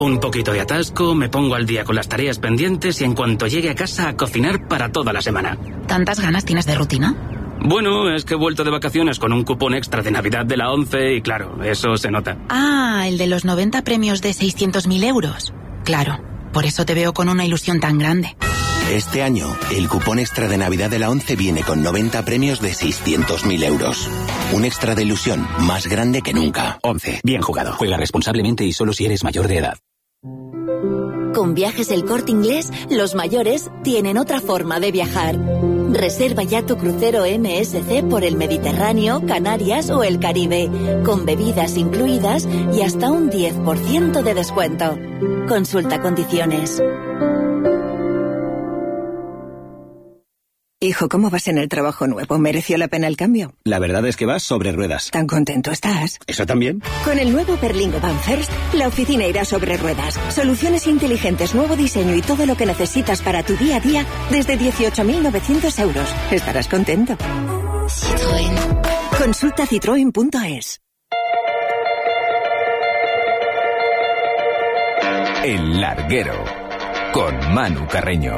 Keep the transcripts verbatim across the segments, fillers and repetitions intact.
Un poquito de atasco, me pongo al día con las tareas pendientes y en cuanto llegue a casa a cocinar para toda la semana. ¿Tantas ganas tienes de rutina? Bueno, es que he vuelto de vacaciones con un cupón extra de Navidad de la ONCE y claro, eso se nota. Ah, el de los noventa premios de seiscientos mil euros. Claro, por eso te veo con una ilusión tan grande. Este año, el cupón extra de Navidad de la ONCE viene con noventa premios de seiscientos mil euros. Un extra de ilusión más grande que nunca. ONCE, bien jugado. Juega responsablemente y solo si eres mayor de edad. Con Viajes El Corte Inglés, los mayores tienen otra forma de viajar. Reserva ya tu crucero M S C por el Mediterráneo, Canarias o el Caribe, con bebidas incluidas y hasta un diez por ciento de descuento. Consulta condiciones. Hijo, ¿cómo vas en el trabajo nuevo? ¿Mereció la pena el cambio? La verdad es que vas sobre ruedas. ¿Tan contento estás? ¿Eso también? Con el nuevo Berlingo Van First, la oficina irá sobre ruedas. Soluciones inteligentes, nuevo diseño y todo lo que necesitas para tu día a día desde dieciocho mil novecientos euros. Estarás contento. Citroën. Consulta citroen punto es. El Larguero, con Manu Carreño.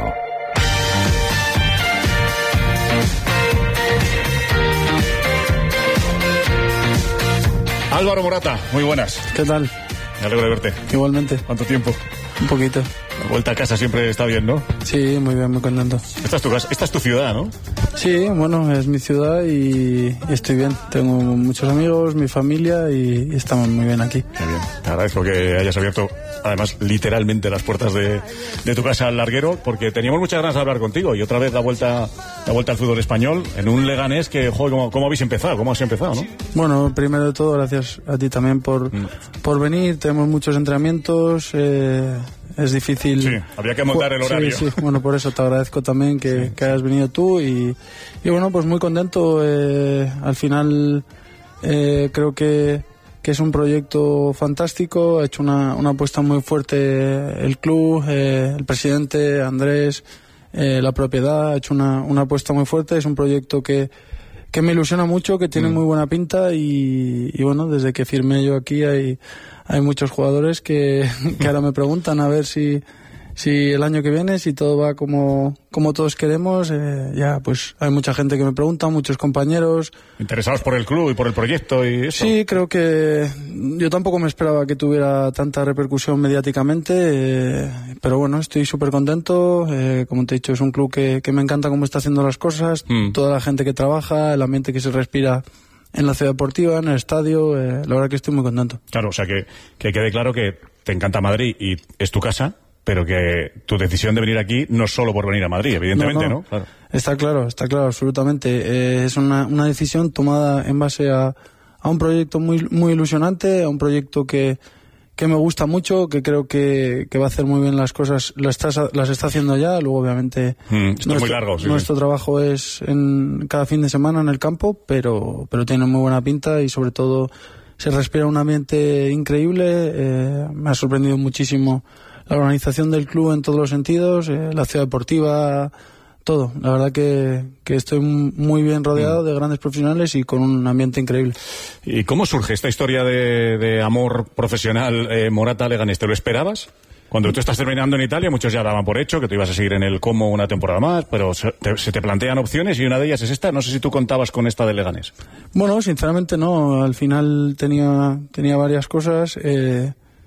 Álvaro Morata, muy buenas. ¿Qué tal? Me alegro de verte. Igualmente. ¿Cuánto tiempo? Un poquito. La vuelta a casa siempre está bien, ¿no? Sí, muy bien, muy contento. Esta es tu casa, esta es tu ciudad, ¿no? Sí, bueno, es mi ciudad y, y estoy bien. Tengo muchos amigos, mi familia y, y estamos muy bien aquí. Qué bien. Te agradezco que hayas abierto, además, literalmente las puertas de, de tu casa al Larguero, porque teníamos muchas ganas de hablar contigo y otra vez la vuelta, la vuelta al fútbol español en un Leganés que, joder, ¿cómo, cómo habéis empezado? ¿Cómo has empezado, no? Bueno, primero de todo, gracias a ti también por, mm. por venir. Tenemos muchos entrenamientos. Eh, es difícil. Sí, había que montar el horario. Sí, sí. Bueno, por eso te agradezco también que, sí. que hayas venido tú y, y bueno, pues muy contento. Eh, al final eh, creo que, que es un proyecto fantástico. Ha hecho una, una apuesta muy fuerte el club, eh, el presidente Andrés, eh, la propiedad. Ha hecho una, una apuesta muy fuerte. Es un proyecto que que me ilusiona mucho, que tiene mm. muy buena pinta y, y bueno, desde que firmé yo aquí hay, hay muchos jugadores que, que ahora me preguntan a ver si, si el año que viene, si todo va como, como todos queremos, eh, ya pues hay mucha gente que me pregunta, muchos compañeros. Interesados por el club y por el proyecto y eso. Sí, creo que yo tampoco me esperaba que tuviera tanta repercusión mediáticamente, eh, pero bueno, estoy súper contento. Eh, como te he dicho, es un club que, que me encanta cómo está haciendo las cosas, mm. toda la gente que trabaja, el ambiente que se respira en la ciudad deportiva, en el estadio, eh, la verdad que estoy muy contento. Claro, o sea que, que quede claro que te encanta Madrid y es tu casa, pero que tu decisión de venir aquí no es solo por venir a Madrid, evidentemente, ¿no? no, ¿no? Claro. Está claro, está claro, absolutamente. Eh, es una, una decisión tomada en base a, a un proyecto muy, muy ilusionante, a un proyecto que, que me gusta mucho, que creo que, que va a hacer muy bien las cosas, las está, las está haciendo ya. Luego, obviamente, mm, nuestro, muy largo, sí, nuestro sí. trabajo es en cada fin de semana en el campo, pero, pero tiene muy buena pinta y sobre todo se respira un ambiente increíble. Eh, me ha sorprendido muchísimo la organización del club en todos los sentidos, eh, la ciudad deportiva, todo. La verdad que, que estoy muy bien rodeado de grandes profesionales y con un ambiente increíble. ¿Y cómo surge esta historia de, de amor profesional eh, Morata-Leganés? ¿Te lo esperabas? Cuando tú estás terminando en Italia, muchos ya daban por hecho que tú ibas a seguir en el Como una temporada más, pero se te, se te plantean opciones y una de ellas es esta. No sé si tú contabas con esta de Leganés. Bueno, sinceramente no. Al final tenía, tenía varias cosas. Eh,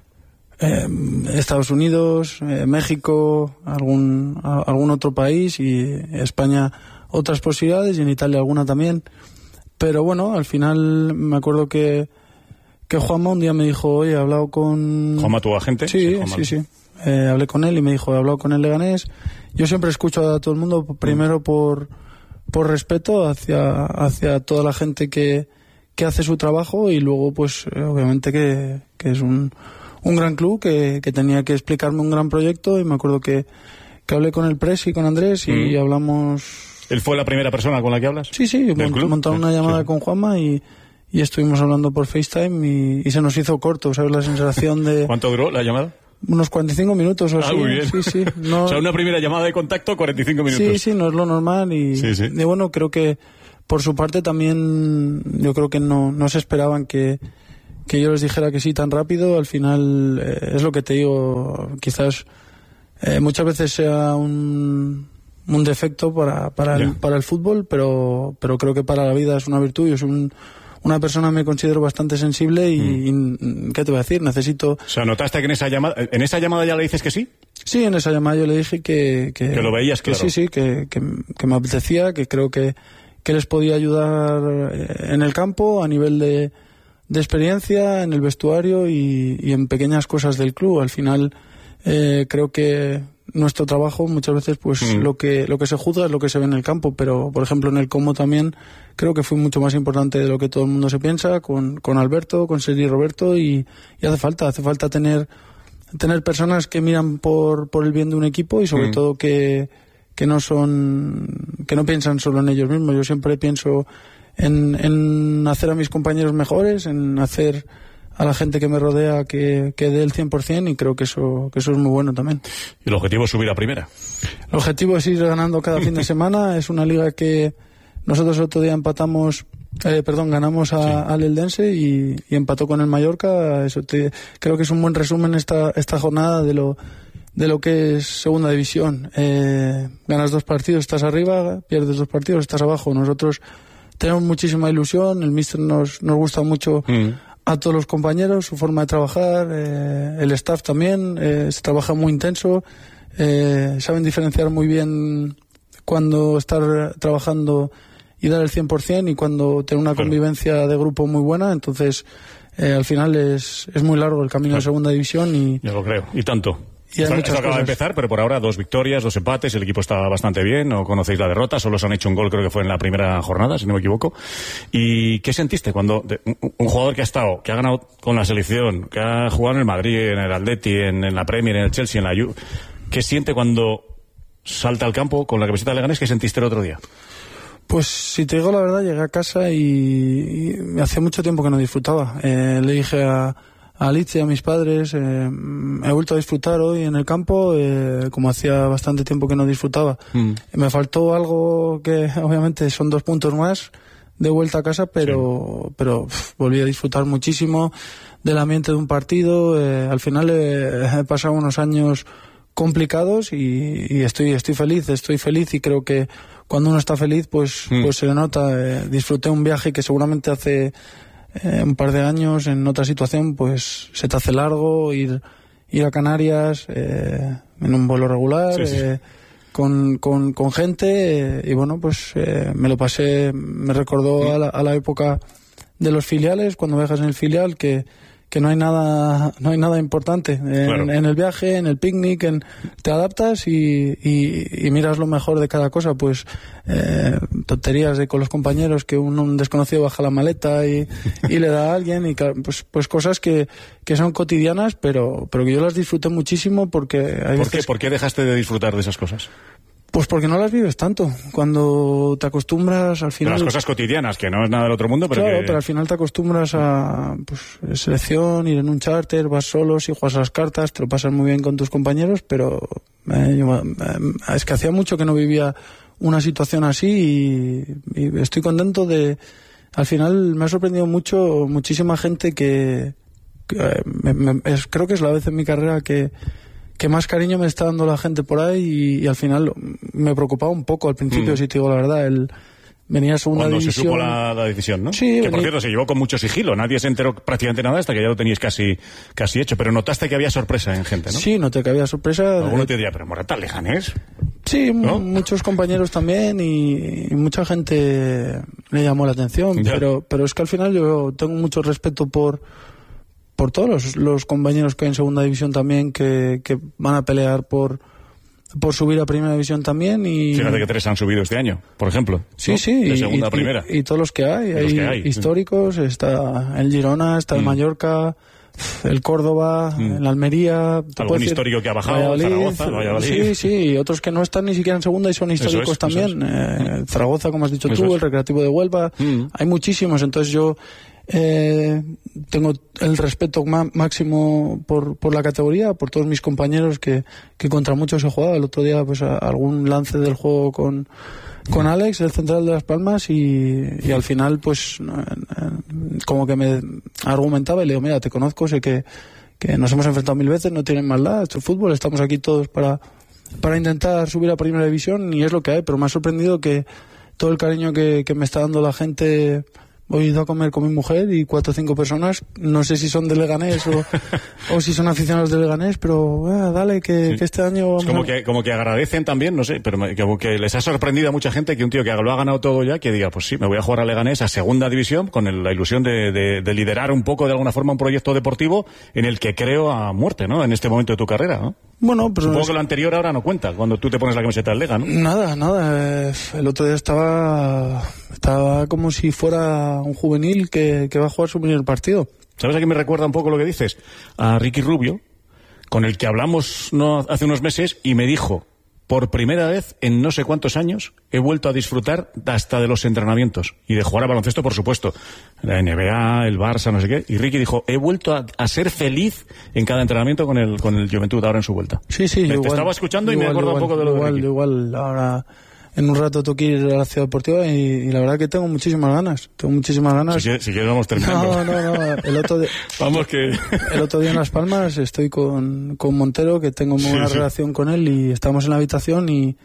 Eh, Estados Unidos, eh, México, algún a, algún otro país y España otras posibilidades y en Italia alguna también. Pero bueno, al final me acuerdo que que Juanma un día me dijo, oye, he hablado con... ¿Juanma, tu agente? Sí, sí, sí. sí. Eh, hablé con él y me dijo, he hablado con el Leganés. Yo siempre escucho a todo el mundo, primero por por respeto hacia hacia toda la gente que que hace su trabajo y luego pues eh, obviamente que, que es un un gran club que, que tenía que explicarme un gran proyecto y me acuerdo que, que hablé con el Pres y con Andrés y mm. hablamos... ¿Él fue la primera persona con la que hablas? Sí, sí, mont, montaron una llamada sí. con Juanma y, y estuvimos hablando por FaceTime y, y se nos hizo corto, ¿sabes? La sensación de... ¿Cuánto duró la llamada? Unos cuarenta y cinco minutos o así. Ah, muy bien. Sí, sí. No... o sea, una primera llamada de contacto, cuarenta y cinco minutos. Sí, sí, no es lo normal y, sí, sí. y bueno, creo que por su parte también yo creo que no, no se esperaban que que yo les dijera que sí tan rápido. Al final eh, es lo que te digo, quizás eh, muchas veces sea un, un defecto para, para, el, para el fútbol, pero, pero creo que para la vida es una virtud. Yo soy un, una persona, me considero bastante sensible y, mm. y ¿qué te voy a decir? Necesito... O sea, ¿notaste que en esa llamada, en esa llamada ya le dices que sí? Sí, en esa llamada yo le dije que... Que, que lo veías, que claro. Sí, sí, que, que, que me apetecía, que creo que, que les podía ayudar en el campo a nivel de, de experiencia, en el vestuario y, y en pequeñas cosas del club. Al final eh, creo que nuestro trabajo muchas veces pues mm. lo que lo que se juzga es lo que se ve en el campo, pero por ejemplo en el Como también creo que fue mucho más importante de lo que todo el mundo se piensa, con, con Alberto, con Sergi y Roberto, y, y hace falta, hace falta tener tener personas que miran por, por el bien de un equipo y sobre mm. todo que, que no son que no piensan solo en ellos mismos. Yo siempre pienso en, en hacer a mis compañeros mejores, en hacer a la gente que me rodea que, que dé el cien por ciento, y creo que eso que eso es muy bueno también. ¿Y el objetivo es subir a primera? El objetivo es ir ganando cada fin de semana. Es una liga que nosotros otro día empatamos, eh, perdón, ganamos a, sí. al Eldense y, y empató con el Mallorca. Eso te, creo que es un buen resumen esta esta jornada de lo de lo que es segunda división. Eh, ganas dos partidos, estás arriba, pierdes dos partidos, estás abajo. Nosotros tenemos muchísima ilusión, el míster nos, nos gusta mucho mm. a todos los compañeros, su forma de trabajar, eh, el staff también, eh, se trabaja muy intenso, eh, saben diferenciar muy bien cuando estar trabajando y dar el cien por ciento y cuando tener una claro. convivencia de grupo muy buena. Entonces eh, al final es, es muy largo el camino claro. de segunda división y... Yo lo creo, y tanto. Y esto, esto acaba de empezar, pero por ahora dos victorias, dos empates, el equipo está bastante bien, no conocéis la derrota, solo se han hecho un gol, creo que fue en la primera jornada, si no me equivoco. ¿Y qué sentiste cuando de, un, un jugador que ha estado, que ha ganado con la selección, que ha jugado en el Madrid, en el Atleti, en, en la Premier, en el Chelsea, en la Juve, qué siente cuando salta al campo con la camiseta de Leganés? ¿Qué sentiste el otro día? Pues si te digo la verdad, llegué a casa y, y hacía mucho tiempo que no disfrutaba. Eh, le dije a a Alicia, a mis padres, eh, he vuelto a disfrutar hoy en el campo, eh, como hacía bastante tiempo que no disfrutaba. Mm. Me faltó algo que obviamente son dos puntos más de vuelta a casa, pero sí. pero pff, volví a disfrutar muchísimo del ambiente de un partido. Eh, al final eh, he pasado unos años complicados y, y estoy estoy feliz, estoy feliz y creo que cuando uno está feliz pues, mm. pues se le nota. Eh, disfruté un viaje que seguramente hace Eh, un par de años en otra situación pues se te hace largo ir ir a Canarias eh, en un vuelo regular sí, sí. Eh, con, con, con gente eh, y bueno pues eh, me lo pasé, me recordó sí. a, la, a la época de los filiales, cuando viajas en el filial, que que no hay nada no hay nada importante en, claro. en el viaje, en el picnic, en, te adaptas y, y, y miras lo mejor de cada cosa, pues eh, tonterías de con los compañeros, que un, un desconocido baja la maleta y, y le da a alguien, y pues pues cosas que, que son cotidianas, pero pero que yo las disfruté muchísimo porque hay ¿Por veces... qué? ¿Por qué dejaste de disfrutar de esas cosas? Pues porque no las vives tanto. Cuando te acostumbras al final... De las cosas cotidianas, que no es nada del otro mundo, pero claro, que... pero al final te acostumbras a pues, selección, ir en un charter, vas solo, si juegas a las cartas, te lo pasas muy bien con tus compañeros, pero eh, yo, eh, es que hacía mucho que no vivía una situación así y, y estoy contento de... Al final me ha sorprendido mucho, muchísima gente que... que eh, me, me, es, creo que es la vez en mi carrera que... que más cariño me está dando la gente por ahí y, y al final me preocupaba un poco al principio, mm. si te digo la verdad, el venía a segunda Cuando división. Cuando se supo la, la decisión, ¿no? Sí. Que venía... por cierto se llevó con mucho sigilo, nadie se enteró prácticamente nada hasta que ya lo teníais casi casi hecho, pero notaste que había sorpresa en gente, ¿no? Sí, noté que había sorpresa. Alguno te diría, pero Morata, Leganés. Sí, ¿no? Muchos compañeros también y, y mucha gente le llamó la atención, ya. pero pero es que al final yo tengo mucho respeto por por todos los, los compañeros que hay en segunda división también, que, que van a pelear por por subir a primera división también. Y fíjate que tres han subido este año, por ejemplo. Sí, ¿no? sí. De segunda y, a primera. Y, y todos los que hay. Hay, que hay históricos, está el Girona, está el mm. Mallorca, el Córdoba, mm. el Almería. Algún histórico que ha bajado, Valladolid, Zaragoza, Valladolid. Sí, sí, y otros que no están ni siquiera en segunda y son históricos es, también. Eh, Zaragoza, como has dicho eso tú, es. El Recreativo de Huelva. Mm. Hay muchísimos, entonces yo... Eh, tengo el respeto má- máximo por, por la categoría, por todos mis compañeros que, que contra muchos he jugado. El otro día pues a, algún lance del juego con, con Alex, el central de Las Palmas, y, y al final pues como que me argumentaba y le digo, mira, te conozco, sé que, que nos hemos enfrentado mil veces, no tienen maldad, esto es fútbol, estamos aquí todos para, para intentar subir a Primera División y es lo que hay. Pero me ha sorprendido que todo el cariño que, que me está dando la gente. Hoy he ido a comer con mi mujer y cuatro o cinco personas, no sé si son de Leganés o, o si son aficionados de Leganés, pero eh, dale, que, sí. que este año... Es como que, como que agradecen también, no sé, pero me, como que les ha sorprendido a mucha gente que un tío que lo ha ganado todo ya, que diga, pues sí, me voy a jugar a Leganés a segunda división con el, la ilusión de, de, de liderar un poco de alguna forma un proyecto deportivo en el que creo a muerte, ¿no? En este momento de tu carrera, ¿no? Bueno, pero supongo es... que lo anterior ahora no cuenta, cuando tú te pones la camiseta del Lega, ¿no? Nada, nada. El otro día estaba estaba como si fuera un juvenil que, que va a jugar su primer partido. ¿Sabes a qué me recuerda un poco lo que dices? A Ricky Rubio, con el que hablamos no hace unos meses y me dijo, por primera vez en no sé cuántos años he vuelto a disfrutar hasta de los entrenamientos y de jugar a baloncesto, por supuesto, la N B A, el Barça, no sé qué, y Ricky dijo, he vuelto a, a ser feliz en cada entrenamiento con el con el Juventud ahora en su vuelta. Sí, sí, me, igual, te estaba escuchando igual, y me he acordado igual, un poco de lo igual, de Ricky. Igual, ahora en un rato tengo que ir a la Ciudad Deportiva y, y la verdad que tengo muchísimas ganas, tengo muchísimas ganas. Si, si quieres vamos terminando. No, no, no, el otro día, vamos que... el otro día en Las Palmas estoy con, con Montero, que tengo muy buena sí, relación sí. con él, y estamos en la habitación y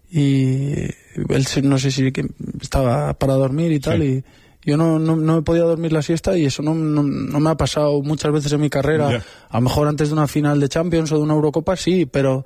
y él no sé si estaba para dormir y tal, sí. y yo no, no, no he podido dormir la siesta, y eso no, no, no me ha pasado muchas veces en mi carrera. Yeah. A lo mejor antes de una final de Champions o de una Eurocopa sí, pero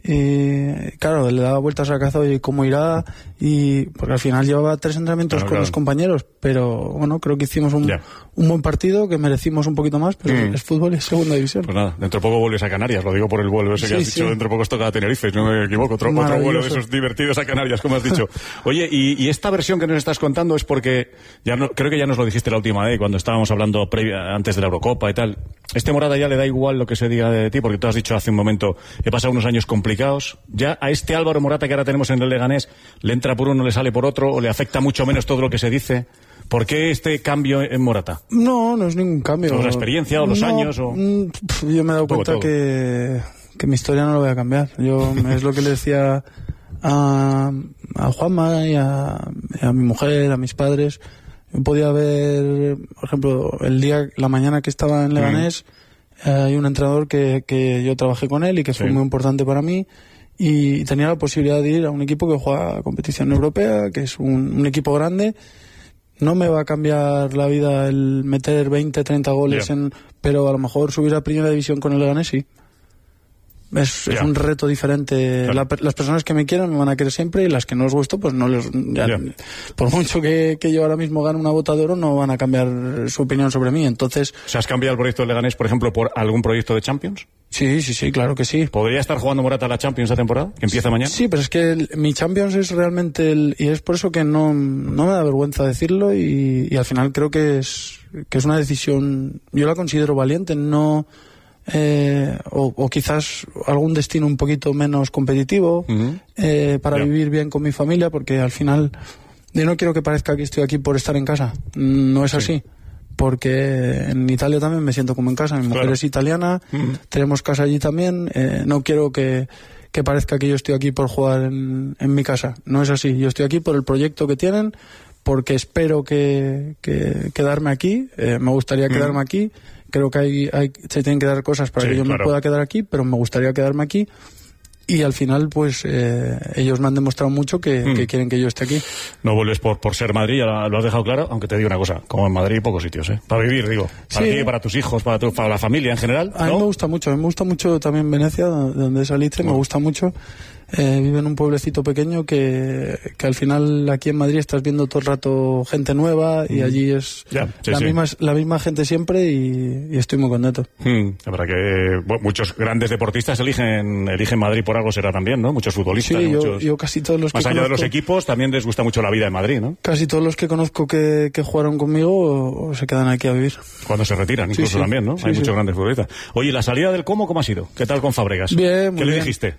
eh, claro, le daba vueltas a cazo y cómo irá, y porque al final llevaba tres entrenamientos claro, con claro. los compañeros, pero bueno, creo que hicimos un, yeah. un buen partido, que merecimos un poquito más, pero mm. es fútbol, es segunda división. Pues nada, dentro de poco vuelves a Canarias, lo digo por el vuelo ese sí, que has sí. dicho, dentro de poco os toca a Tenerife, no me equivoco, otro, otro vuelo de esos divertidos a Canarias, como has dicho. Oye, y, y esta versión que nos estás contando es porque, ya no, creo que ya nos lo dijiste la última vez, cuando estábamos hablando previa, antes de la Eurocopa y tal, este Morata ya le da igual lo que se diga de ti, porque tú has dicho hace un momento, he pasado unos años complicados, ya a este Álvaro Morata que ahora tenemos en el Leganés, le entra por uno, le sale por otro, o le afecta mucho menos todo lo que se dice. ¿Por qué este cambio en Morata? No, no es ningún cambio. ¿O la experiencia o los no, años? O... Yo me he dado todo, cuenta todo. Que, que mi historia no la voy a cambiar. Yo es lo que le decía a, a Juanma y a, y a mi mujer, a mis padres. Yo podía ver, por ejemplo, el día, la mañana que estaba en Leganés, mm. eh, hay un entrenador que, que yo trabajé con él y que fue sí. muy importante para mí. Y tenía la posibilidad de ir a un equipo que juega competición europea, que es un, un equipo grande. No me va a cambiar la vida el meter veinte, treinta goles, yeah. en, pero a lo mejor subir a Primera División con el Leganés sí. Es, yeah. es un reto diferente. Claro. La, las personas que me quieran me van a querer siempre, y las que no les gusto, pues no les... Ya, yeah. Por mucho que, que yo ahora mismo gane una bota de oro, no van a cambiar su opinión sobre mí. Entonces... ¿Se has cambiado el proyecto de Leganés, por ejemplo, por algún proyecto de Champions? Sí, sí, sí, claro que sí. ¿Podría estar jugando Morata la Champions esta temporada, que empieza mañana? Sí, pero es que el, mi Champions es realmente el... Y es por eso que no, no me da vergüenza decirlo, y, y al final creo que es, que es una decisión... Yo la considero valiente, no... Eh, o, o quizás algún destino un poquito menos competitivo, uh-huh. eh, para yeah. vivir bien con mi familia, porque al final yo no quiero que parezca que estoy aquí por estar en casa. No es sí. así. Porque en Italia también me siento como en casa. Mi mujer claro. es italiana, uh-huh. tenemos casa allí también. Eh, no quiero que, que parezca que yo estoy aquí por jugar en, en mi casa. No es así. Yo estoy aquí por el proyecto que tienen, porque espero que, que quedarme aquí. Eh, me gustaría uh-huh. quedarme aquí. Creo que hay, hay, se tienen que dar cosas para sí, que yo claro. me pueda quedar aquí, pero me gustaría quedarme aquí. Y al final, pues, eh, ellos me han demostrado mucho que, mm. que quieren que yo esté aquí. No vuelves por, por ser Madrid, ya lo has dejado claro, aunque te digo una cosa, como en Madrid hay pocos sitios, ¿eh? Para vivir, digo. Para sí. ti, para tus hijos, para, tu, para la familia en general, ¿no? A mí me gusta mucho, a mí me gusta mucho también Venecia, donde saliste, no. me gusta mucho. Eh, vive en un pueblecito pequeño que, que al final aquí en Madrid estás viendo todo el rato gente nueva, y mm. allí es ya, sí, la, sí. Misma, la misma gente siempre, y, y estoy muy contento. Mm. La verdad que bueno, muchos grandes deportistas eligen eligen Madrid por algo será también, ¿no? Muchos futbolistas. Sí, yo, muchos... yo casi todos los Más que allá conozco, de los equipos, también les gusta mucho la vida en Madrid, ¿no? Casi todos los que conozco que, que jugaron conmigo o, o se quedan aquí a vivir. Cuando se retiran, incluso sí, sí. también, ¿no? Sí, Hay sí. muchos grandes futbolistas. Oye, ¿la salida del Cómo cómo ha sido? ¿Qué tal con Fábregas? Bien, muy ¿Qué bien. le dijiste?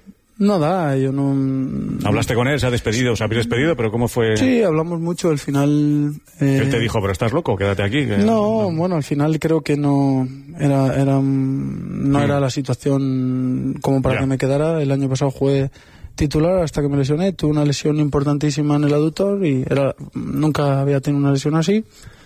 No da, yo no... ¿Hablaste con él? ¿Se ha despedido? ¿Se habéis despedido? ¿Pero cómo fue? Sí, hablamos mucho, al final... Eh... Él te dijo, pero estás loco, quédate aquí. Que... No, no, bueno, al final creo que no era, era, no mm. era la situación como para ya. que me quedara. El año pasado jugué titular hasta que me lesioné, tuve una lesión importantísima en el aductor y era, nunca había tenido una lesión así.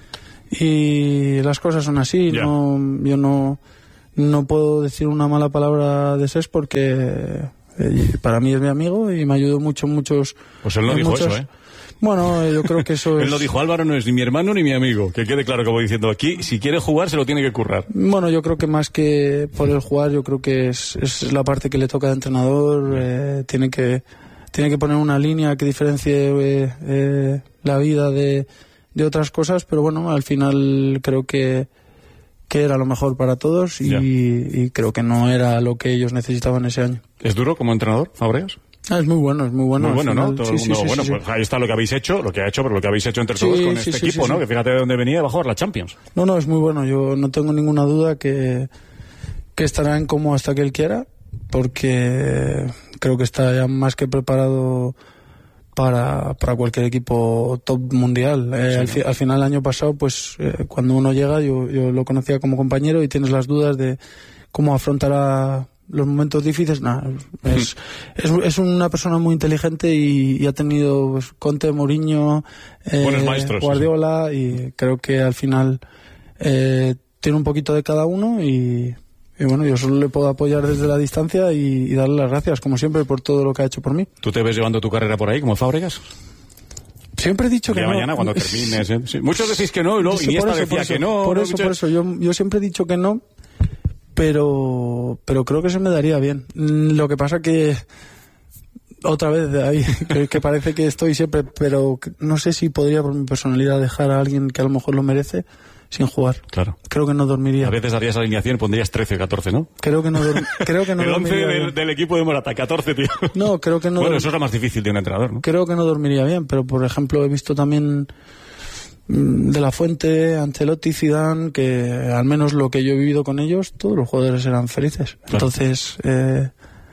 Y las cosas son así, ya. no, yo no, no puedo decir una mala palabra de Cesc porque... Y para mí es mi amigo y me ayudó mucho en muchos... Pues él no dijo muchos... eso, ¿eh? Bueno, yo creo que eso es... Él lo dijo, Álvaro no es ni mi hermano ni mi amigo. Que quede claro, como diciendo, aquí, si quiere jugar, se lo tiene que currar. Bueno, yo creo que más que por el jugar, yo creo que es, es la parte que le toca de entrenador. Eh, tiene que tiene que poner una línea que diferencie eh, eh, la vida de, de otras cosas, pero bueno, al final creo que... que era lo mejor para todos y, y creo que no era lo que ellos necesitaban ese año. ¿Es duro como entrenador, Fábregas? Ah, es muy bueno, es muy bueno. Muy bueno, final, ¿no? Todo sí, el mundo, sí, sí, bueno, sí, pues sí. ahí está lo que habéis hecho, lo que ha hecho, pero lo que habéis hecho entre Sí, todos con sí, este sí, equipo, sí, ¿no? sí. Que fíjate de dónde venía, bajo la Champions. No, no, es muy bueno. Yo no tengo ninguna duda que, que estará en como hasta que él quiera, porque creo que está ya más que preparado para, para cualquier equipo top mundial. Eh, Sí, al, ¿no? fi, al final, el año pasado, pues eh, cuando uno llega, yo, yo lo conocía como compañero y tienes las dudas de cómo afrontará los momentos difíciles. Nah, es, es, es una persona muy inteligente y, y ha tenido pues, Conte, Mourinho, eh, Buenos maestros, Guardiola, sí, sí. Y creo que al final eh, tiene un poquito de cada uno y, y bueno, yo solo le puedo apoyar desde la distancia y, y darle las gracias, como siempre, por todo lo que ha hecho por mí. ¿Tú te ves llevando tu carrera por ahí, como Fábregas? Siempre he dicho que ya no. mañana, cuando termines. ¿eh? Sí. Muchos decís que no, y luego Sí, Iniesta por eso, decía por eso, que no. Por ¿no? eso, por eso. Yo, yo siempre he dicho que no, pero, pero creo que se me daría bien. Lo que pasa que, otra vez, de ahí, que, que parece que estoy siempre, pero no sé si podría por mi personalidad dejar a alguien que a lo mejor lo merece sin jugar. Claro. Creo que no dormiría. A veces harías alineación y pondrías trece o catorce, ¿no? Creo que no, creo que no El once dormiría del, bien. del equipo de Morata, catorce, tío. No, creo que no. Bueno, dorm- eso es lo más difícil de un entrenador, ¿no? Creo que no dormiría bien, pero por ejemplo he visto también mm, De La Fuente, Ancelotti, Zidane, que al menos lo que yo he vivido con ellos, todos los jugadores eran felices. Claro. Entonces, eh,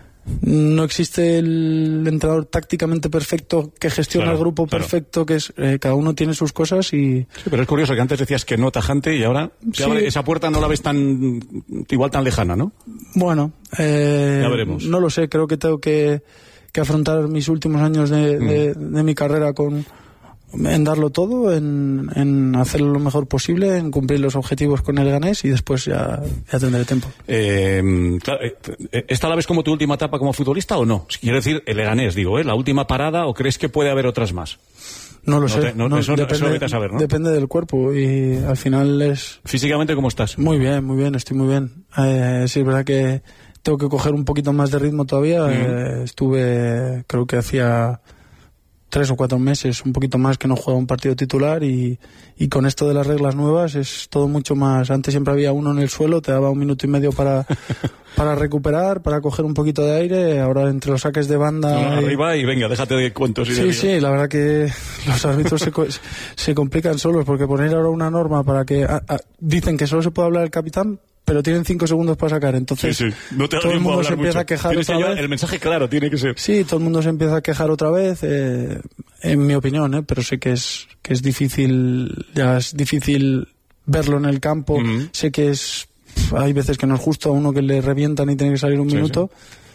no existe el entrenador tácticamente perfecto que gestiona Claro, el grupo claro. perfecto, que es eh, cada uno tiene sus cosas y... Sí, pero es curioso que antes decías que no tajante y ahora se Sí. abre esa puerta no la ves tan igual tan lejana, ¿no? Bueno, eh, Ya veremos. no lo sé, creo que tengo que, que afrontar mis últimos años de, Mm. de, de mi carrera con en darlo todo, en, en hacerlo lo mejor posible, en cumplir los objetivos con el Leganés y después ya, ya tendré tiempo. Eh, claro, eh, ¿esta la ves como tu última etapa como futbolista o no? Quiero decir, el Leganés, digo, ¿eh? ¿La última parada o crees que puede haber otras más? No No lo sé, te- no- no, eso- eso depende, vete a saber, ¿no? depende del cuerpo y al final es... ¿Físicamente cómo estás? Muy bien, muy bien, estoy muy bien. Eh, sí, es verdad que tengo que coger un poquito más de ritmo todavía. Mm. Eh, estuve, creo que hacía tres o cuatro meses, un poquito más que no jugaba un partido titular y, y con esto de las reglas nuevas es todo mucho más. Antes siempre había uno en el suelo, te daba un minuto y medio para, para recuperar, para coger un poquito de aire. Ahora entre los saques de banda... No, y- arriba y venga, déjate de cuentos. Y de Sí, líos. sí, la verdad que los árbitros se, co- se complican solos porque poner ahora una norma para que a- a- dicen que solo se puede hablar el capitán, pero tienen cinco segundos para sacar, entonces Sí, sí. No te da todo el tiempo a mundo hablar se empieza mucho. a quejar Tienes que otra llevar- vez. El mensaje claro tiene que ser. Sí, todo el mundo se empieza a quejar otra vez, eh, en mi opinión, eh, pero sé que es que es difícil, ya es difícil verlo en el campo. Ujú. Sé que es hay veces que no es justo a uno que le revientan y tiene que salir un Sí, minuto.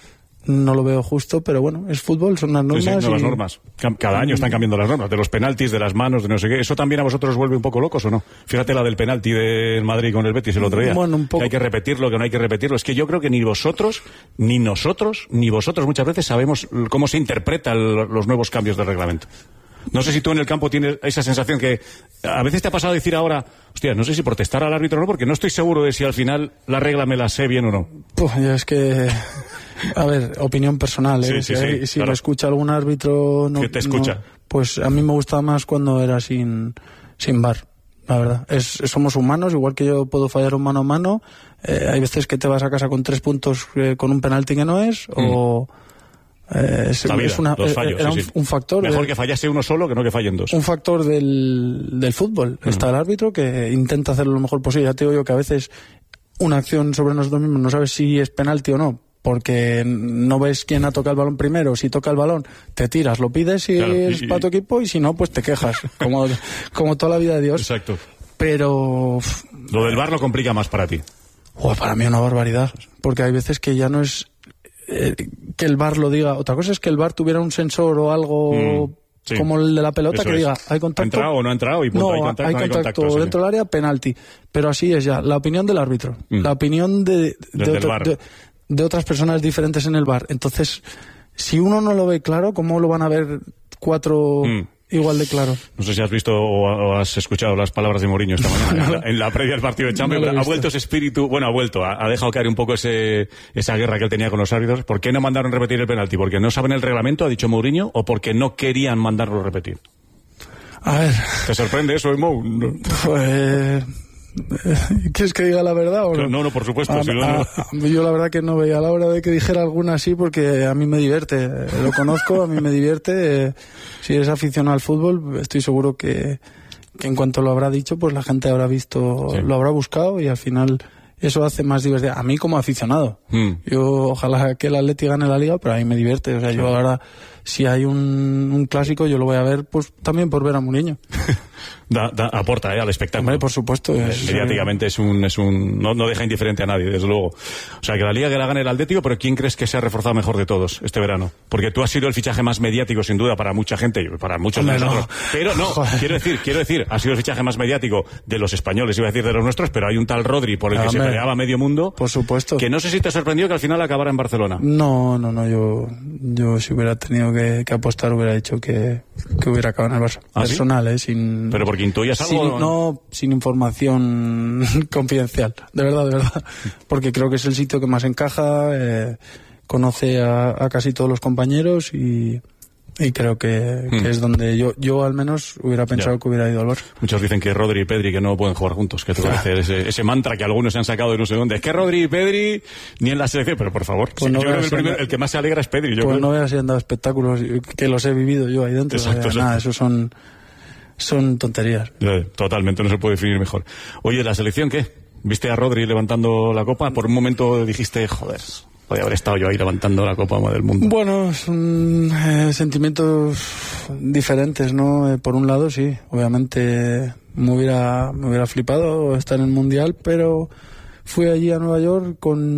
No lo veo justo, pero bueno, es fútbol, son las Sí, normas. sí, nuevas y- normas. Cam- Cada año están cambiando las normas, de los penaltis, de las manos, de no sé qué. ¿Eso también a vosotros os vuelve un poco locos o no? Fíjate la del penalti del Madrid con el Betis el otro día. Bueno, un poco. Que hay que repetirlo, que no hay que repetirlo. Es que yo creo que ni vosotros, ni nosotros, ni vosotros muchas veces sabemos cómo se interpretan los nuevos cambios del reglamento. No sé si tú en el campo tienes esa sensación que a veces te ha pasado decir ahora, hostia, no sé si protestar al árbitro o no, porque no estoy seguro de si al final la regla me la sé bien o no. Pues ya es que, a ver, opinión personal, ¿eh? Sí, sí, si sí, si claro. me escucha algún árbitro... No, Que te escucha. no, pues a mí me gustaba más cuando era sin, sin V A R, la verdad. Es, somos humanos, igual que yo puedo fallar un mano a mano. Eh, hay veces que te vas a casa con tres puntos eh, con un penalti que no es, o... Eh, es, La vida, es una, los eh, fallos, era sí, un, sí. un factor... Mejor de- que fallase uno solo que no que fallen dos. un factor del, del fútbol. Está el árbitro que intenta hacerlo lo mejor posible. Ya te digo yo que a veces una acción sobre nosotros mismos no sabes si es penalti o no, porque no ves quién ha tocado el balón primero. Si toca el balón, te tiras, lo pides si claro, es y, para tu equipo, y si no, pues te quejas, como, como toda la vida de Dios. Exacto. Pero... Lo del V A R lo complica más para ti. Oh, para mí una barbaridad, porque hay veces que ya no es eh, que el V A R lo diga. Otra cosa es que el V A R tuviera un sensor o algo... Mm. Sí. Como el de la pelota, eso que diga, es. ¿hay contacto? ¿Ha entrado o no ha entrado? Y punto. No, hay contacto, hay no hay contacto, contacto dentro sí. del área, penalti. Pero así es ya, la opinión del árbitro, mm. la opinión de, de, otro, de, de otras personas diferentes en el V A R. Entonces, si uno no lo ve claro, ¿cómo lo van a ver cuatro mm. igual de claro? No sé si has visto o has escuchado las palabras de Mourinho esta mañana en, la, en la previa del partido de Champions. No ha vuelto ese espíritu, bueno, ha vuelto, ha, ha dejado caer un poco ese esa guerra que él tenía con los árbitros. ¿Por qué no mandaron repetir el penalti? ¿Porque no saben el reglamento, ha dicho Mourinho, o porque no querían mandarlo repetir? A ver... ¿Te sorprende eso, Mou? No. Pues... ¿Quieres que diga la verdad o no? No, no, por supuesto. A, si no, a, no. Yo la verdad que no veía a la hora de que dijera alguna así, porque a mí me divierte. Lo conozco, a mí me divierte. Si eres aficionado al fútbol, estoy seguro que, que en cuanto lo habrá dicho, pues la gente habrá visto, sí. lo habrá buscado, y al final eso hace más divertido. A mí como aficionado. Mm. Yo ojalá que el Atleti gane la Liga, pero a mí me divierte. O sea, sí. yo ahora, si hay un, un clásico, yo lo voy a ver pues también por ver a Mourinho. Da, da, aporta eh, al espectáculo. Hombre, por supuesto. Es, Mediáticamente es un... es un no, no deja indiferente a nadie, desde luego. O sea, que la Liga que la gane el Atlético, pero ¿quién crees que se ha reforzado mejor de todos este verano? Porque tú has sido el fichaje más mediático, sin duda, para mucha gente, para muchos de nosotros. No. Pero no, Joder. quiero decir, quiero decir, ha sido el fichaje más mediático de los españoles, iba a decir de los nuestros, pero hay un tal Rodri por el que Hombre, se peleaba medio mundo. Por supuesto. Que no sé si te sorprendió que al final acabara en Barcelona. No, no, no, yo, yo si hubiera tenido que, que apostar, hubiera dicho que, que hubiera acabado en el Barça. ¿Ah, Personal, ¿sí? eh, sin... Pero porque intuías algo. Sin, no, sin información confidencial, de verdad, de verdad. Porque creo que es el sitio que más encaja, eh, conoce a, a casi todos los compañeros y... Y creo que, hmm. que es donde yo yo al menos hubiera pensado ya. que hubiera ido al Barça. Muchos dicen que Rodri y Pedri que no pueden jugar juntos, que te parece ese, ese mantra que algunos se han sacado de no sé dónde. Es que Rodri y Pedri ni en la selección, pero por favor, pues sí, no yo creo que el, primer, anda, el que más se alegra es Pedri. Yo pues creo. no veas si han dado espectáculos, que los he vivido yo ahí dentro. Exacto, o sea, nada, eso son, son tonterías. Totalmente, no se puede definir mejor. Oye, ¿la selección qué? ¿Viste a Rodri levantando la copa? Por un momento dijiste, joder... Podría haber estado yo ahí levantando la Copa del Mundo. Bueno, son eh, sentimientos diferentes, ¿no? Eh, por un lado, sí, obviamente me hubiera, me hubiera flipado estar en el Mundial, pero fui allí a Nueva York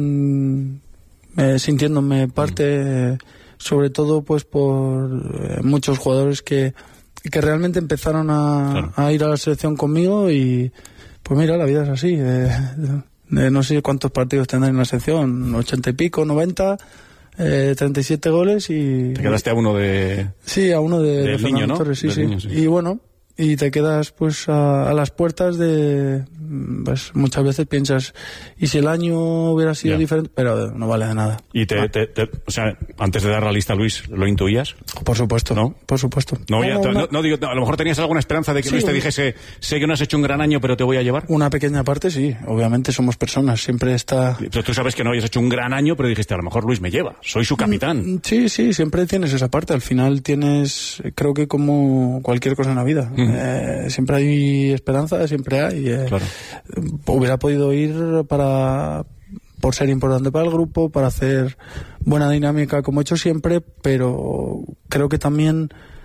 con eh, sintiéndome parte, eh, sobre todo pues por eh, muchos jugadores que, que realmente empezaron a, claro. a ir a la selección conmigo y pues mira, la vida es así. Eh, Eh, no sé cuántos partidos tendrán en la sección, ochenta y pico, noventa, eh, treinta y siete goles y... Te quedaste a uno de... Sí, a uno de, de de niño, ¿no? Torres, sí, del sí. Niño, sí. Y bueno, y te quedas pues a, a las puertas de... Pues muchas veces piensas, ¿y si el año hubiera sido yeah. diferente? Pero no vale de nada. Y te, ah. te, te, o sea, antes de dar la lista a Luis, ¿lo intuías? Por supuesto, ¿no? Por supuesto. No, no, no, no, no digo, a lo mejor tenías alguna esperanza de que sí, Luis te dijese, sé que no has hecho un gran año, pero te voy a llevar. Una pequeña parte, sí. Obviamente somos personas, siempre está... Pero tú sabes que no habías hecho un gran año, pero dijiste, a lo mejor Luis me lleva, soy su capitán. Sí, sí, siempre tienes esa parte. Al final tienes, creo que como cualquier cosa en la vida, uh-huh. eh, siempre hay esperanza, siempre hay. Eh, claro. Hubiera podido ir para por ser importante para el grupo, para hacer buena dinámica como he hecho siempre, pero creo que también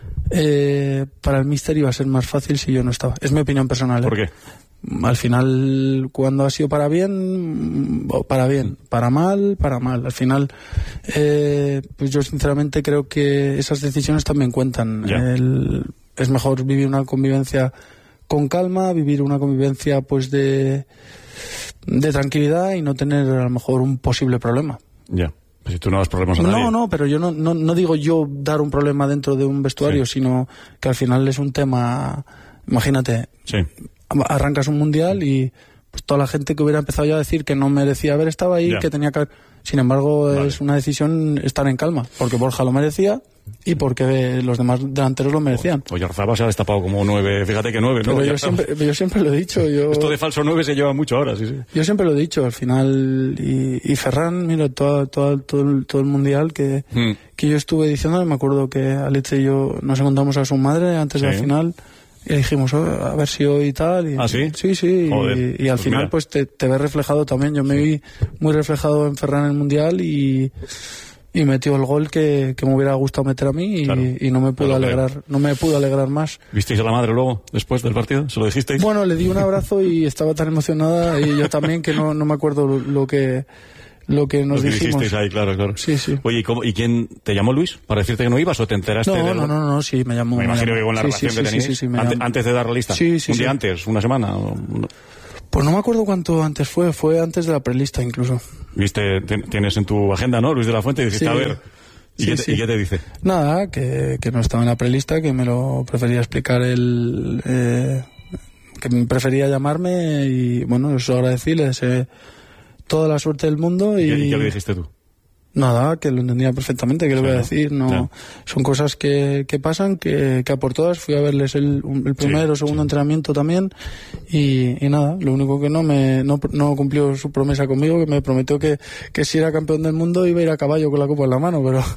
eh, para el míster iba a ser más fácil si yo no estaba. Es mi opinión personal. ¿eh? ¿Por qué? Al final, cuando ha sido para bien, para bien, para mal, para mal. Al final, eh, pues yo sinceramente creo que esas decisiones también cuentan. El, es mejor vivir una convivencia con calma, vivir una convivencia pues de, de tranquilidad y no tener a lo mejor un posible problema. Ya, pues si tú no das problemas a nadie. No, no, pero yo no, no, no digo yo dar un problema dentro de un vestuario, sí. sino que al final es un tema, imagínate, sí. arrancas un mundial y pues toda la gente que hubiera empezado ya a decir que no merecía haber estado ahí, ya. que tenía que haber... Sin embargo, vale. es una decisión estar en calma, porque Borja lo merecía y porque los demás delanteros lo merecían. Pues Oyarzabal se ha destapado como nueve, fíjate que nueve, ¿no? Pero yo siempre, yo siempre lo he dicho. Yo, Esto de falso nueve se lleva mucho ahora, sí, sí. Yo siempre lo he dicho, al final, y, y Ferran, mira, todo, todo, todo, el, todo el mundial que, hmm. que yo estuve diciendo, me acuerdo que Alex y yo nos encontramos a su madre antes sí. de la final, y dijimos, oh, a ver si hoy y tal. Y, ¿Ah, sí? Sí, sí. Joder, y, y al pues final mira. pues te, te ves reflejado también. Yo me vi muy reflejado en Ferran en el Mundial y, y metió el gol que, que me hubiera gustado meter a mí y, Claro. y no me pudo Claro, alegrar, claro. no me pudo alegrar más. ¿Visteis a la madre luego, después del partido? ¿Se lo dijisteis? Bueno, le di un abrazo y estaba tan emocionada y yo también que no, no me acuerdo lo, lo que lo que nos Lo que dijimos. dijisteis ahí, claro, claro. Sí, sí. Oye, ¿y, cómo, ¿y quién te llamó Luis para decirte que no ibas o te enteraste? No, del- no, no, no, sí, me llamó. Me imagino llamó. que con la Sí, relación sí, que sí, teníais, sí, sí, me antes, llamó. antes de dar la lista. Sí, sí, un día sí. antes, una semana. o- no. Pues no me acuerdo cuánto antes fue, fue antes de la prelista incluso. Viste, te- tienes en tu agenda, ¿no? Luis de la Fuente, y dijiste, Sí. a ver, ¿y, Sí, qué te, sí. y qué te dice? Nada, que, que no estaba en la prelista, que me lo prefería explicar él, eh, que me prefería llamarme y bueno, eso agradecí, le deseé toda la suerte del mundo y... ¿Y, qué- y qué le dijiste tú? Nada, que lo entendía perfectamente, que le Sí, voy a ¿no? decir, no, Ya. son cosas que, que pasan, que, que a por todas fui a verles el, un- el primer Sí, o segundo sí. entrenamiento también y, y nada, lo único que no me no, no cumplió su promesa conmigo, que me prometió que, que si era campeón del mundo iba a ir a caballo con la copa en la mano, pero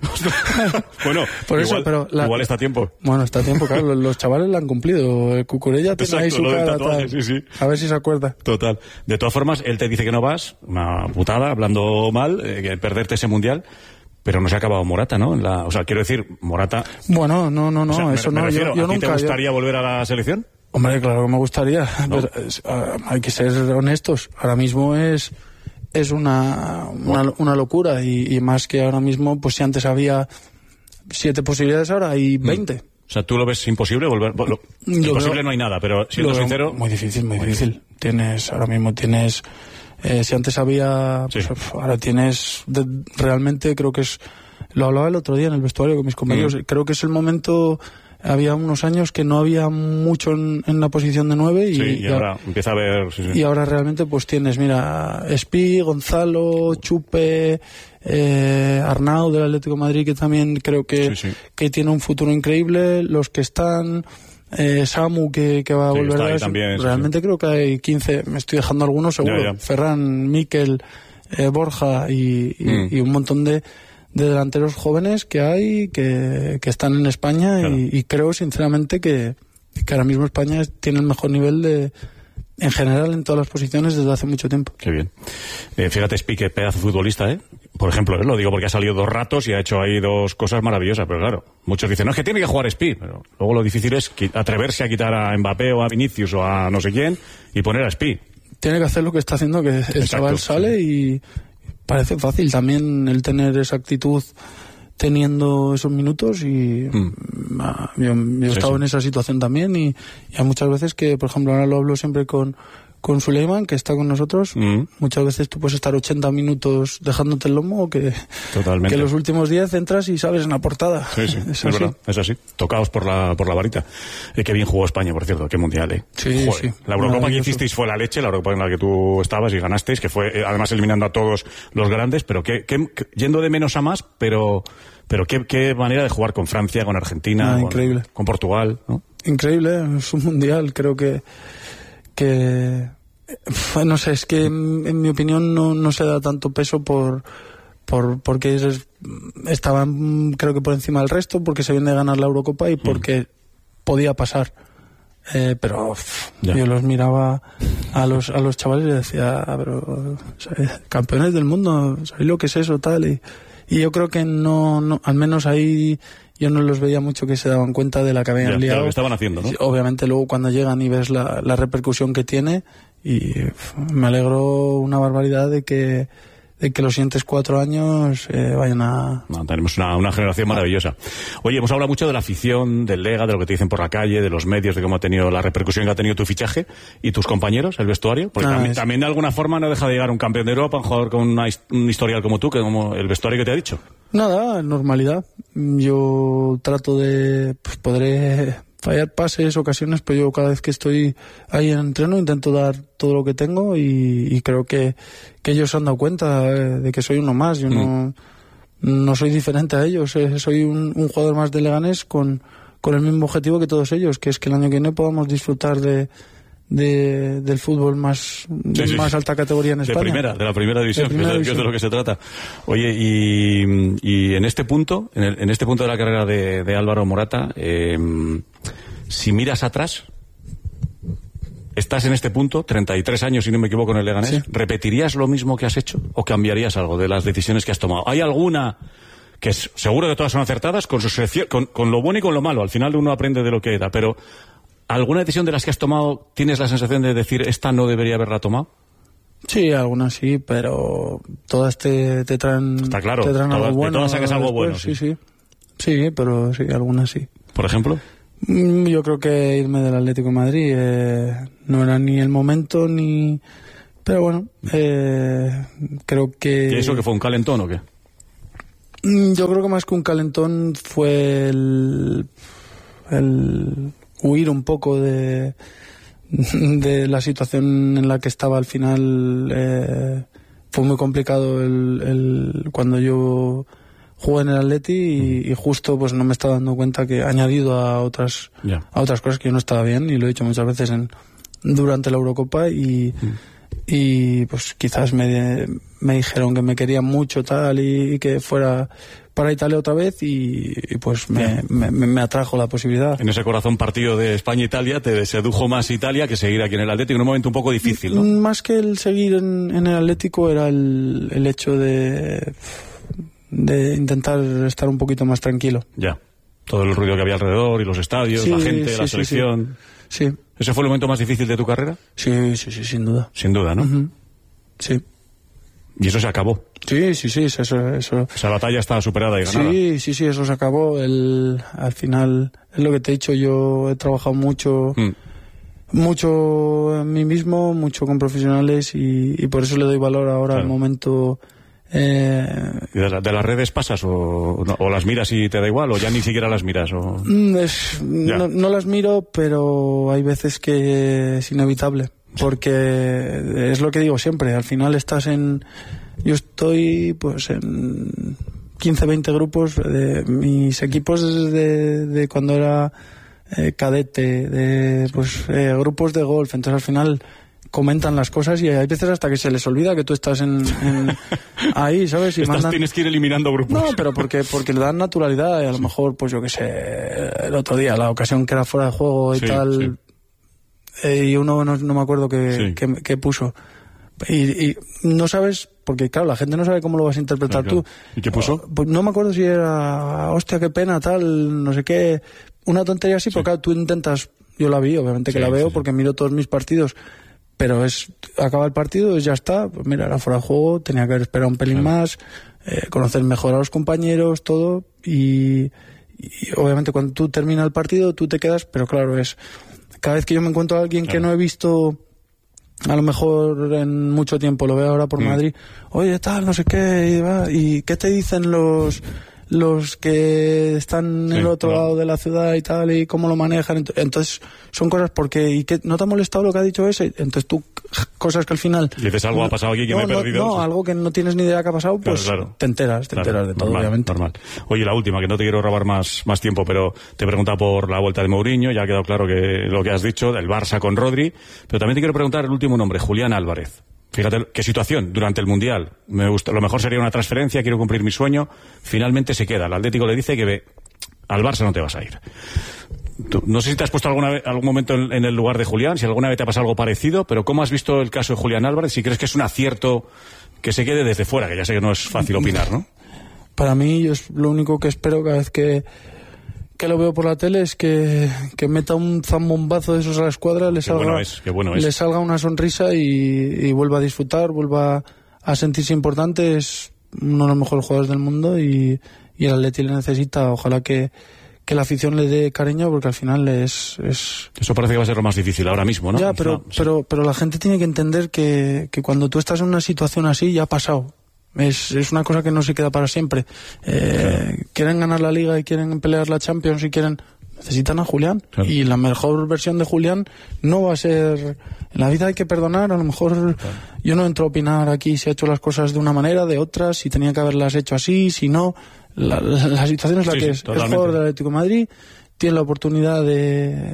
Bueno, por eso, igual, pero la- igual está a tiempo. bueno, está a tiempo, claro, los, los chavales la han cumplido, el Cucurella tiene ahí Exacto, su lo del cara, tatuaje, tal. sí, sí. A ver si se acuerda. Total. De todas formas, él te dice que no vas, una putada, hablando mal, eh, que perderte ese mundial, pero no se ha acabado Morata, ¿no? En la, o sea, quiero decir, Morata... Bueno, no, no, no, o sea, me- eso me no, refiero, yo, yo ¿a ti nunca... te yo- gustaría volver a la selección? Hombre, claro que me gustaría, ¿No? pero es- ah, hay que ser honestos. Ahora mismo es es una una, una locura y, y más que ahora mismo, pues si antes había siete posibilidades, ahora hay veinte. O sea, ¿tú lo ves imposible volver? Lo- Lo imposible veo- no hay nada, pero siendo Lo veo sincero... muy difícil, muy difícil. Tienes ahora mismo tienes eh, si antes había, pues, Sí. uf, ahora tienes de- realmente creo que es lo hablaba el otro día en el vestuario con mis compañeros. Mm. Creo que es el momento. Había unos años que no había mucho en, en la posición de nueve y, Sí, y y ahora empieza a ver... sí, sí. y ahora realmente pues tienes, mira, Espi, Gonzalo, Chupe, eh, Arnau del Atlético de Madrid, que también creo que, Sí, sí. que tiene un futuro increíble, los que están, eh, Samu que, que va a Sí, volver está a ahí eso. también, sí, Realmente creo que hay quince, me estoy dejando algunos seguro, Ya, ya. Ferran, Mikel, eh, Borja y, y, Mm. y un montón de de delanteros jóvenes que hay, que, que están en España Claro. y, y creo sinceramente que, que ahora mismo España es- tiene el mejor nivel de en general en todas las posiciones desde hace mucho tiempo. Qué bien. Eh, fíjate, Spi, qué pedazo de futbolista, ¿eh? Por ejemplo, eh, lo digo porque ha salido dos ratos y ha hecho ahí dos cosas maravillosas, pero claro, muchos dicen, no, es que tiene que jugar Spi, pero luego lo difícil es qui- atreverse a quitar a Mbappé o a Vinicius o a no sé quién y poner a Spi. Tiene que hacer lo que está haciendo, que el Exacto, chaval sale y parece fácil también el tener esa actitud teniendo esos minutos y Mm. ah, yo, yo he Sí, estado sí. en esa situación también y, y hay muchas veces que, por ejemplo, ahora lo hablo siempre con con Suleiman, que está con nosotros. Mm. Muchas veces tú puedes estar ochenta minutos dejándote el lomo o que, Totalmente. que los últimos diez entras y sales en la portada. Sí, sí, Es es, así. verdad, es así. Tocaos por la, por la varita. Eh, qué bien jugó España, por cierto, qué mundial, ¿eh? Sí, Joder, sí. La Eurocopa que Maravilloso. hicisteis fue la leche, la Eurocopa en la que tú estabas y ganasteis, que fue, eh, además, eliminando a todos los grandes, pero que, que- que- yendo de menos a más, pero, pero qué, qué manera de jugar con Francia, con Argentina, Ah, con, increíble. con Portugal, ¿no? Increíble, es un mundial, creo que que eh, no sé, es que en, en mi opinión no, no se da tanto peso por por porque es- estaban creo que por encima del resto, porque se viene de ganar la Eurocopa y porque podía pasar. Eh, pero uf, Ya. yo los miraba a los a los chavales y decía, "Ah, pero ¿sabes? Campeones del mundo, ¿sabéis lo que es eso tal?" Y, y yo creo que no, no, al menos ahí yo no los veía mucho que se daban cuenta de la que habían Ya, de liado. lo que estaban haciendo, ¿no? Sí, obviamente luego cuando llegan y ves la, la repercusión que tiene y uf, me alegro una barbaridad de que de que los siguientes cuatro años eh, vayan a... No, tenemos una, una generación maravillosa. Oye, hemos hablado mucho de la afición, del Lega, de lo que te dicen por la calle, de los medios, de cómo ha tenido la repercusión que ha tenido tu fichaje y tus compañeros, el vestuario. Porque Ah, también, es- también de alguna forma no deja de llegar un campeón de Europa, un jugador con una his- un historial como tú, que como el vestuario que te ha dicho. Nada, normalidad. Yo trato de... Pues podré fallar pases, ocasiones, pero yo cada vez que estoy ahí en entreno intento dar todo lo que tengo y, y creo que, que ellos se han dado cuenta eh, de que soy uno más. Yo no, no soy diferente a ellos. eh, Soy un, un jugador más de Leganés con, con el mismo objetivo que todos ellos, que es que el año que viene podamos disfrutar de... De, del fútbol más de Sí, sí. más alta categoría en De España. primera, de la primera división, De primera que es de- que es de división. lo que se trata. Oye, y, y en este punto, en, el- en este punto de la carrera de, de Álvaro Morata, eh, si miras atrás, estás en este punto, treinta y tres años si no me equivoco en el Leganés, sí. ¿repetirías lo mismo que has hecho o cambiarías algo de las decisiones que has tomado? ¿Hay alguna que es, seguro que todas son acertadas, con, su, con, con lo bueno y con lo malo? Al final uno aprende de lo que era, pero ¿alguna decisión de las que has tomado tienes la sensación de decir esta no debería haberla tomado? Sí, algunas sí, pero todas te, te traen, Está claro, te traen todas, algo bueno. De todas sacas algo después, bueno. Sí, sí. Sí, pero sí, algunas sí. ¿Por ejemplo? Yo creo que irme del Atlético de Madrid eh, no era ni el momento ni... Pero bueno, eh, creo que... ¿Y eso que fue un calentón o qué? Yo creo que más que un calentón fue el, el huir un poco de, de la situación en la que estaba al final. Eh, fue muy complicado el, el cuando yo jugué en el Atleti y, y justo pues no me estaba dando cuenta que añadido a otras yeah. a otras cosas que yo no estaba bien, y lo he dicho muchas veces en durante la Eurocopa y mm. y pues quizás me, me dijeron que me querían mucho tal y, y que fuera para Italia otra vez y, y pues me, yeah. me, me atrajo la posibilidad. En ese corazón partido de España-Italia te sedujo más Italia que seguir aquí en el Atlético en un momento un poco difícil, ¿no? Más que el seguir en, en el Atlético era el, el hecho de de intentar estar un poquito más tranquilo. Ya, todo el ruido que había alrededor y los estadios, sí, la gente, sí, la sí, selección. Sí, sí. ¿Ese fue el momento más difícil de tu carrera? Sí, sí, sí, sin duda. Sin duda, ¿no? Uh-huh. Sí. Y eso se acabó. Sí, sí, sí, eso, eso. Esa batalla estaba superada y ganada. Sí, sí, sí, eso se acabó. El, al final, es lo que te he dicho, yo he trabajado mucho, mm. mucho en mí mismo, mucho con profesionales y, y por eso le doy valor ahora claro. al momento. Eh, ¿Y de, la, de las redes pasas o, o las miras y te da igual o ya ni siquiera las miras? O... Es, no, no las miro, pero hay veces que es inevitable. Porque es lo que digo siempre, al final estás en... Yo estoy pues en quince, veinte grupos de mis equipos de, de cuando era eh, cadete, de pues eh, grupos de golf, entonces al final comentan las cosas y hay veces hasta que se les olvida que tú estás en, en ahí, ¿sabes? Y Estás, mandan... tienes que ir eliminando grupos. No, pero porque porque le dan naturalidad y a lo mejor, pues yo qué sé, el otro día, la ocasión que era fuera de juego y sí, tal... Sí. Eh, y uno no, no me acuerdo qué sí. que, que puso y, y no sabes, porque claro, la gente no sabe cómo lo vas a interpretar claro, claro. tú. ¿Y qué puso? Pues no me acuerdo si era hostia, qué pena, tal, no sé qué, una tontería así, sí. porque claro, tú intentas, yo la vi, obviamente que sí, la veo sí, porque miro todos mis partidos, pero es, acaba el partido y ya está, pues mira, era fuera de juego, tenía que haber esperado un pelín claro. más, eh, conocer mejor a los compañeros, todo, y, y obviamente cuando tú terminas el partido tú te quedas, pero claro, es cada vez que yo me encuentro a alguien claro. que no he visto a lo mejor en mucho tiempo, lo veo ahora por mm. Madrid, oye tal, no sé qué, y, va, y qué te dicen los los que están sí, en el otro claro. lado de la ciudad y tal, y cómo lo manejan, entonces son cosas porque, ¿y qué, no te ha molestado lo que ha dicho ese? Entonces tú, cosas que al final... Dices, algo no, ha pasado aquí que no, me he perdido. No, no, algo que no tienes ni idea que ha pasado, pues claro, claro. te enteras, te claro, enteras de todo, normal, obviamente. Normal. Oye, la última, que no te quiero robar más, más tiempo, pero te he preguntado por la vuelta de Mourinho, ya ha quedado claro que lo que has dicho, del Barça con Rodri, pero también te quiero preguntar el último nombre, Julián Álvarez. Fíjate qué situación durante el Mundial. Me gusta, lo mejor sería una transferencia, quiero cumplir mi sueño. Finalmente se queda. El Atlético le dice que ve, al Barça no te vas a ir. Tú, no sé si te has puesto alguna vez, algún momento en, en el lugar de Julián, si alguna vez te ha pasado algo parecido, pero ¿cómo has visto el caso de Julián Álvarez? Si crees que es un acierto que se quede desde fuera, que ya sé que no es fácil opinar, ¿no? Para mí, yo es lo único que espero cada vez que que lo veo por la tele es que, que meta un zambombazo de esos a la escuadra, le salga, bueno es, bueno es. le salga una sonrisa y, y vuelva a disfrutar, vuelva a sentirse importante. Es uno de los mejores jugadores del mundo y, y el Atleti le necesita. Ojalá que, que la afición le dé cariño, porque al final es, es... Eso parece que va a ser lo más difícil ahora mismo, ¿no? Ya, pero, no, sí. pero, pero la gente tiene que entender que, que cuando tú estás en una situación así ya ha pasado. Es, es una cosa que no se queda para siempre. Eh, claro. Quieren ganar la Liga y quieren pelear la Champions y quieren... Necesitan a Julián. Claro. Y la mejor versión de Julián no va a ser... En la vida hay que perdonar. A lo mejor claro. yo no entro a opinar aquí si ha hecho las cosas de una manera, de otra, si tenía que haberlas hecho así, si no. La, la, la situación es la sí, que sí, es. Totalmente. El jugador del Atlético de Madrid tiene la oportunidad de,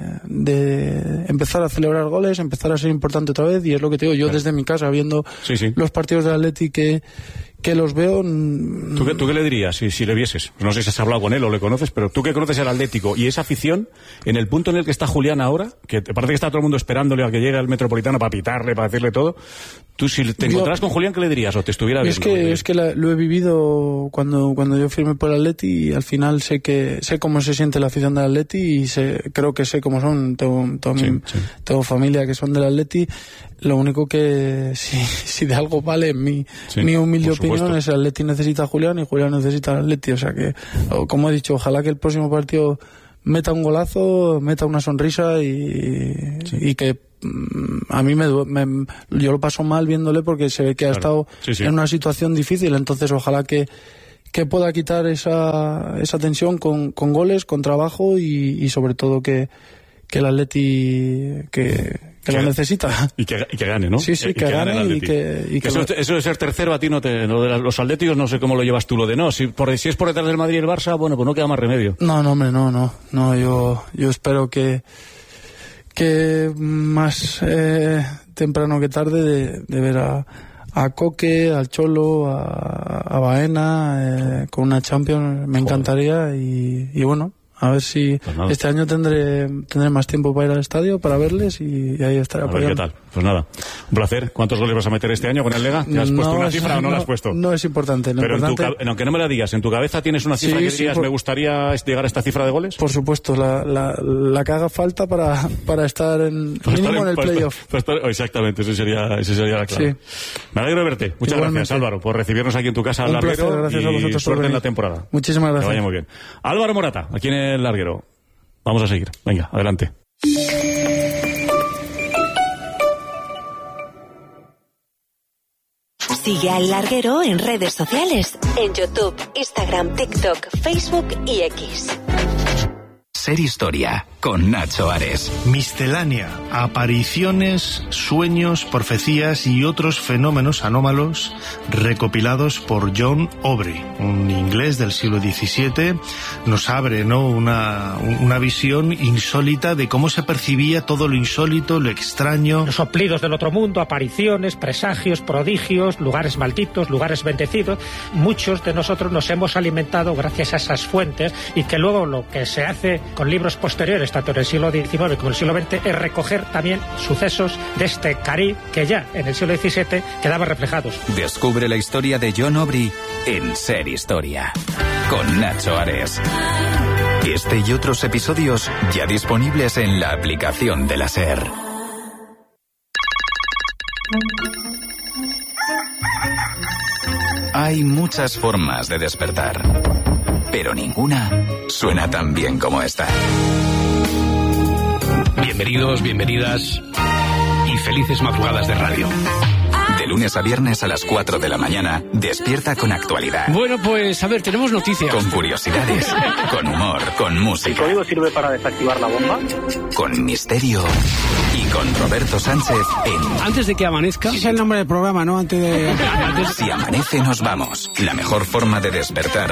de empezar a celebrar goles, empezar a ser importante otra vez, y es lo que te digo yo claro. desde mi casa, viendo sí, sí. los partidos del Atleti que... que los veo... ¿Tú qué, tú qué le dirías si, si le vieses? No sé si has hablado con él o le conoces, pero tú que conoces el Atlético y esa afición, en el punto en el que está Julián ahora, que te parece que está todo el mundo esperándole a que llegue al Metropolitano para pitarle, para decirle todo, tú si te encontrás con Julián, ¿qué le dirías? ¿O te estuviera viendo? Es que, es que la, lo he vivido cuando, cuando yo firmé por el Atleti, y al final sé que sé cómo se siente la afición del Atleti y sé, creo que sé cómo son, tengo, tengo, sí, mi, sí. tengo familia que son del Atleti. Lo único que si, si de algo vale mi, sí, mi humilde opinión es el Atleti necesita a Julián y Julián necesita al Atleti, o sea que, como he dicho, ojalá que el próximo partido meta un golazo, meta una sonrisa y, sí. y que a mí me, me yo lo paso mal viéndole porque se ve que ha claro. estado sí, sí. en una situación difícil, entonces ojalá que que pueda quitar esa esa tensión con, con goles, con trabajo y, y sobre todo que que el Atleti que, que lo necesita. Y que, y que gane, ¿no? Sí, sí, que, que gane, gane y que... Y que eso, lo... eso de ser tercero a ti no te... Lo de los atléticos no sé cómo lo llevas tú, lo de no. Si, por, si es por detrás del Madrid y el Barça, bueno, pues no queda más remedio. No, no, hombre, no, no. No, yo, yo espero que que más eh, temprano que tarde de, de ver a, a Coque, al Cholo, a, a Baena, eh, con una Champions, me encantaría y, y bueno... A ver si pues este año tendré tendré más tiempo para ir al estadio, para verles y, y ahí estaré apoyando. A ver qué tal. Pues nada, un placer. ¿Cuántos goles vas a meter este año con el Lega? ¿Te has no, puesto una cifra no, o no la has puesto? No es importante. Pero importante... En tu, aunque no me la digas, ¿en tu cabeza tienes una cifra sí, que dirías, sí, por... me gustaría llegar a esta cifra de goles? Por supuesto, la, la, la que haga falta para, para estar en para mínimo estar en, en el para playoff. Estar, para estar, exactamente, esa sería, esa sería la clave. Sí. Me alegro de verte. Muchas Igualmente. gracias, Álvaro, por recibirnos aquí en tu casa al Larguero. Gracias y a vosotros suerte por en la temporada. Muchísimas gracias. Que vaya muy bien. Álvaro Morata, aquí en el Larguero. Vamos a seguir. Venga, adelante. Sigue al Larguero en redes sociales, en YouTube, Instagram, TikTok, Facebook y X. Ser Historia, con Nacho Ares. Miscelánea, apariciones, sueños, profecías y otros fenómenos anómalos recopilados por John Aubrey, un inglés del siglo diecisiete. Nos abre, ¿no?, una, una visión insólita de cómo se percibía todo lo insólito, lo extraño. Los soplidos del otro mundo, apariciones, presagios, prodigios, lugares malditos, lugares bendecidos. Muchos de nosotros nos hemos alimentado gracias a esas fuentes y que luego lo que se hace con libros posteriores, tanto en el siglo diecinueve como en el siglo veinte, es recoger también sucesos de este Caribe que ya en el siglo diecisiete quedaban reflejados. Descubre la historia de John Aubrey en Ser Historia, con Nacho Ares. Este y otros episodios ya disponibles en la aplicación de la SER. Hay muchas formas de despertar, pero ninguna suena tan bien como esta. Bienvenidos, bienvenidas y felices madrugadas de radio. De lunes a viernes a las cuatro de la mañana, despierta con actualidad. Bueno, pues a ver, tenemos noticias. Con curiosidades, con humor, con música. ¿El código sirve para desactivar la bomba? Con misterio y con Roberto Sánchez en... Antes de que amanezca... Ese es el nombre del programa, ¿no? Antes de... Si amanece nos vamos. La mejor forma de despertar